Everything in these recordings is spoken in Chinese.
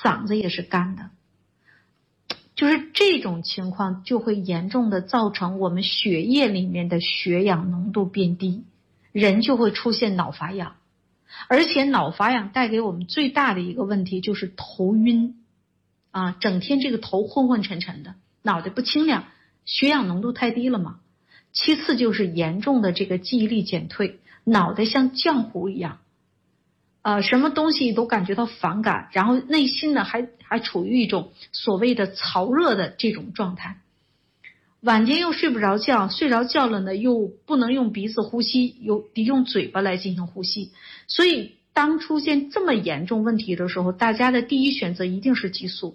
嗓子也是干的。就是这种情况就会严重的造成我们血液里面的血氧浓度变低，人就会出现脑乏氧。而且脑乏氧带给我们最大的一个问题就是头晕啊，整天这个头昏昏沉沉的，脑袋不清亮，血氧浓度太低了嘛。其次就是严重的这个记忆力减退，脑袋像浆糊一样，什么东西都感觉到反感，然后内心呢还处于一种所谓的燥热的这种状态。晚间又睡不着觉，睡着觉了呢又不能用鼻子呼吸，得用嘴巴来进行呼吸。所以当出现这么严重问题的时候，大家的第一选择一定是激素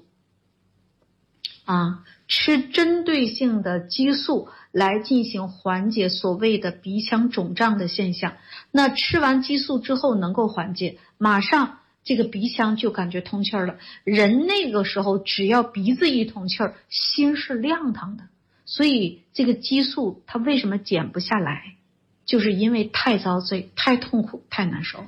吃针对性的激素来进行缓解所谓的鼻腔肿胀的现象。那吃完激素之后能够缓解，马上这个鼻腔就感觉通气了。人那个时候只要鼻子一通气儿，心是亮堂的。所以这个激素它为什么减不下来，就是因为太遭罪、太痛苦、太难受。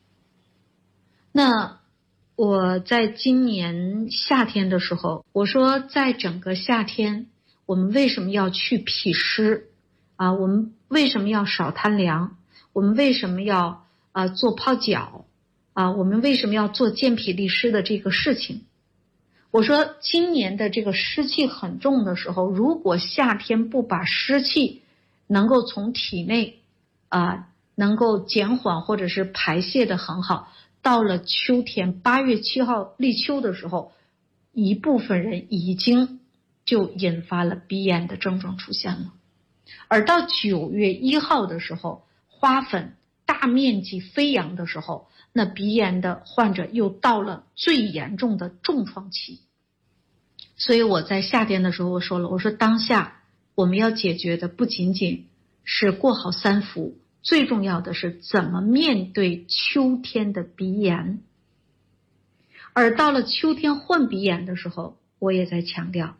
那我在今年夏天的时候，我说在整个夏天我们为什么要去脾湿我们为什么要少贪凉，我们为什么要做泡脚我们为什么要做健脾利湿的这个事情。我说今年的这个湿气很重的时候，如果夏天不把湿气能够从体内能够减缓或者是排泄的很好，到了秋天8月7号立秋的时候，一部分人已经就引发了鼻炎的症状出现了。而到9月1号的时候，花粉大面积飞扬的时候，那鼻炎的患者又到了最严重的重创期。所以我在夏天的时候我说了，我说当下我们要解决的不仅仅是过好3伏，最重要的是怎么面对秋天的鼻炎。而到了秋天患鼻炎的时候，我也在强调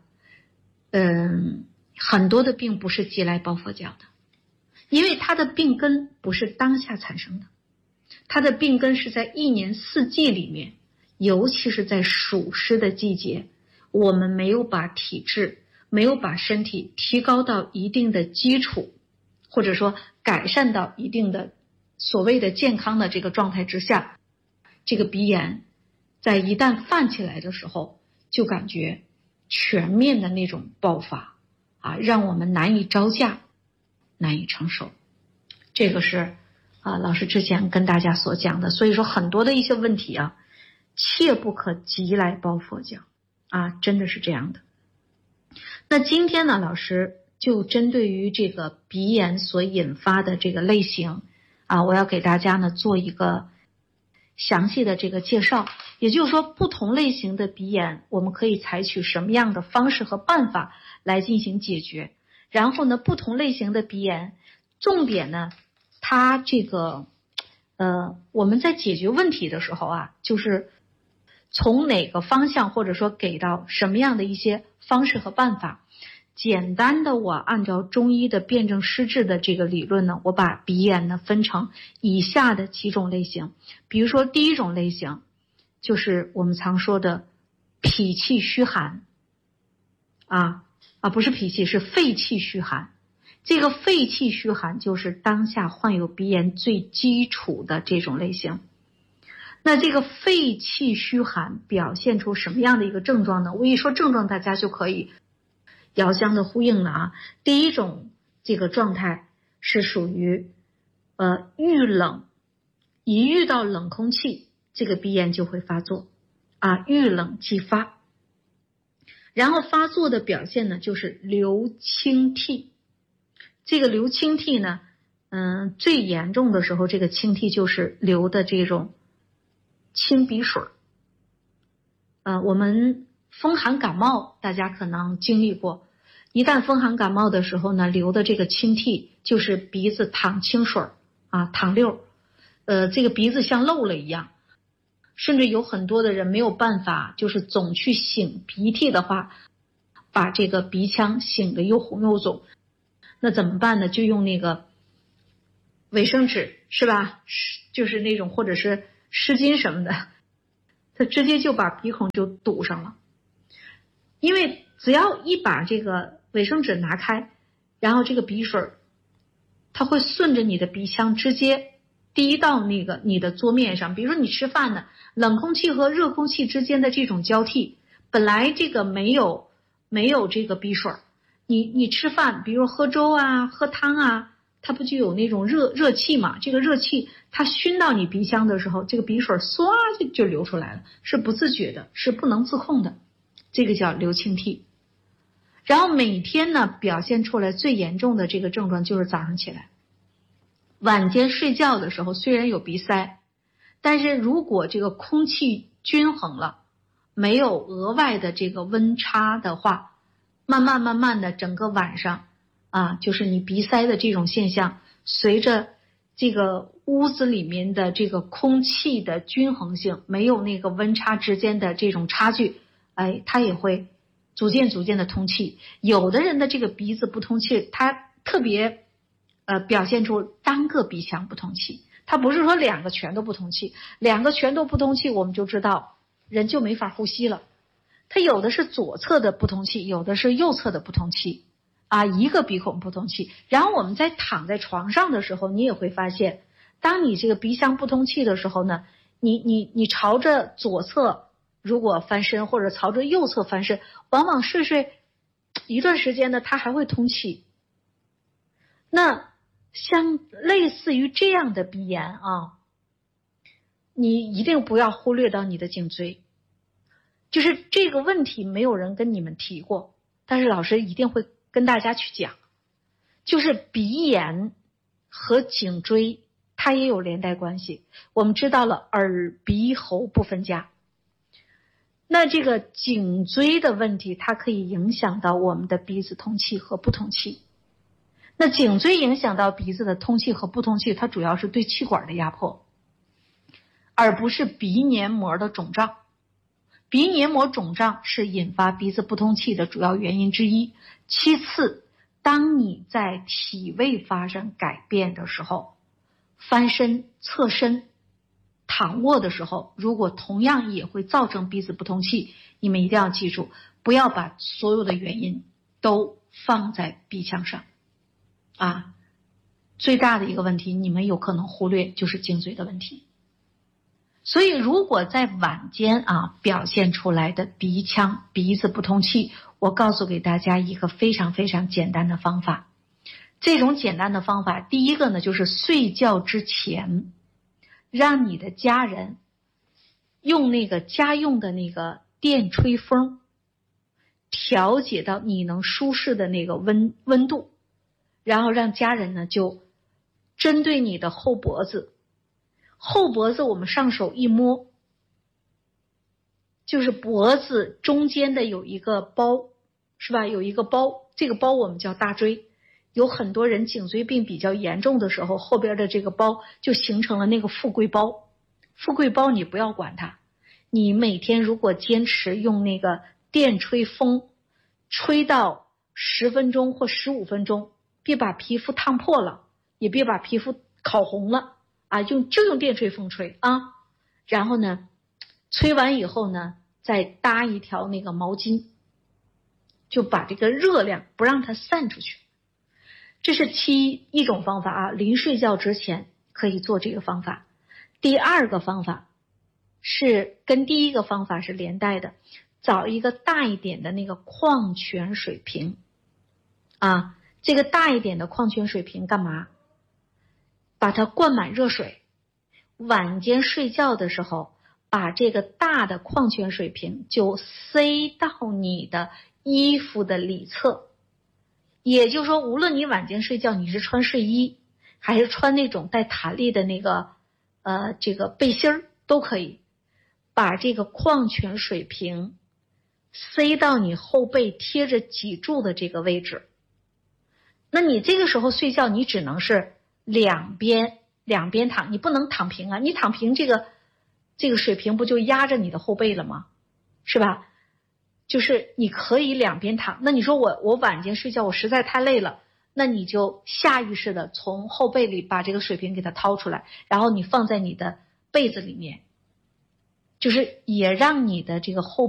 很多的病不是急来抱佛脚的，因为它的病根不是当下产生的，它的病根是在1年4季里面，尤其是在暑湿的季节，我们没有把体质，没有把身体提高到一定的基础，或者说改善到一定的所谓的健康的这个状态之下，这个鼻炎在一旦犯起来的时候，就感觉全面的那种爆发让我们难以招架，难以承受。这个是老师之前跟大家所讲的。所以说很多的一些问题切不可急来抱佛脚真的是这样的。那今天呢，老师就针对于这个鼻炎所引发的这个类型我要给大家呢做一个详细的这个介绍。也就是说不同类型的鼻炎我们可以采取什么样的方式和办法来进行解决，然后呢不同类型的鼻炎重点呢它这个我们在解决问题的时候就是从哪个方向或者说给到什么样的一些方式和办法。简单的我按照中医的辨证施治的这个理论呢，我把鼻炎呢分成以下的几种类型。比如说第一种类型就是我们常说的脾气虚寒不是脾气，是肺气虚寒。这个肺气虚寒就是当下患有鼻炎最基础的这种类型。那这个肺气虚寒表现出什么样的一个症状呢？我一说症状大家就可以遥相的呼应了第一种这个状态是属于遇冷，一遇到冷空气这个鼻炎就会发作遇冷即发。然后发作的表现呢就是流清涕。这个流清涕呢最严重的时候，这个清涕就是流的这种清鼻水。我们风寒感冒大家可能经历过，一旦风寒感冒的时候呢，流的这个清涕就是鼻子淌清水淌溜这个鼻子像漏了一样。甚至有很多的人没有办法，就是总去擤鼻涕的话，把这个鼻腔擤得又红又肿。那怎么办呢？就用那个卫生纸是吧，就是那种或者是湿巾什么的， 它直接就把鼻孔就堵上了。因为只要一把这个卫生纸拿开，然后这个鼻水它会顺着你的鼻腔直接滴到那个你的桌面上。比如说你吃饭呢，冷空气和热空气之间的这种交替，本来这个没有这个鼻水，你吃饭，比如喝粥啊、喝汤啊，它不就有那种热气嘛？这个热气它熏到你鼻腔的时候，这个鼻水唰就流出来了，是不自觉的，是不能自控的，这个叫流清涕。然后每天呢表现出来最严重的这个症状就是早上起来，晚间睡觉的时候虽然有鼻塞，但是如果这个空气均衡了，没有额外的这个温差的话，慢慢的整个晚上啊，就是你鼻塞的这种现象，随着这个屋子里面的这个空气的均衡性，没有那个温差之间的这种差距，它也会逐渐的通气。有的人的这个鼻子不通气，他特别表现出单个鼻腔不通气，他不是说两个全都不通气，两个全都不通气我们就知道人就没法呼吸了。他有的是左侧的不通气，有的是右侧的不通气啊，一个鼻孔不通气。然后我们在躺在床上的时候，你也会发现，当你这个鼻腔不通气的时候呢，你朝着左侧如果翻身，或者朝着右侧翻身，往往睡一段时间呢，它还会通气。那像类似于这样的鼻炎啊，你一定不要忽略到你的颈椎。就是这个问题没有人跟你们提过，但是老师一定会跟大家去讲，就是鼻炎和颈椎它也有连带关系。我们知道了耳鼻喉不分家，那这个颈椎的问题它可以影响到我们的鼻子通气和不通气。那颈椎影响到鼻子的通气和不通气，它主要是对气管的压迫，而不是鼻黏膜的肿胀。鼻黏膜肿胀是引发鼻子不通气的主要原因之一。其次，当你在体位发生改变的时候，翻身、侧身、躺卧的时候，如果同样也会造成鼻子不通气，你们一定要记住，不要把所有的原因都放在鼻腔上啊。最大的一个问题你们有可能忽略，就是颈椎的问题。所以如果在晚间表现出来的鼻子不通气，我告诉给大家一个非常简单的方法。这种简单的方法，第一个呢，就是睡觉之前让你的家人用那个家用的那个电吹风调节到你能舒适的那个温度，然后让家人呢就针对你的后脖子我们上手一摸，就是脖子中间的有一个包，是吧？有一个包，这个包我们叫大椎。有很多人颈椎病比较严重的时候，后边的这个包就形成了那个富贵包。富贵包你不要管它，你每天如果坚持用那个电吹风吹到10分钟或15分钟，别把皮肤烫破了，也别把皮肤烤红了啊，就用电吹风吹啊。然后呢，吹完以后呢，再搭一条那个毛巾，就把这个热量不让它散出去。这是一种方法啊，临睡觉之前可以做这个方法。第二个方法是跟第一个方法是连带的，找一个大一点的那个矿泉水瓶啊，这个大一点的矿泉水瓶干嘛？把它灌满热水，晚间睡觉的时候，把这个大的矿泉水瓶就塞到你的衣服的里侧。也就是说，无论你晚间睡觉你是穿睡衣还是穿那种带弹力的那个这个背心儿都可以，把这个矿泉水瓶塞到你后背贴着脊柱的这个位置。那你这个时候睡觉，你只能是两边躺，你不能躺平啊！你躺平这个水瓶不就压着你的后背了吗？是吧？就是你可以两边躺。那你说我晚间睡觉我实在太累了，那你就下意识的从后背里把这个水瓶给它掏出来，然后你放在你的被子里面。 就是也让你的这个后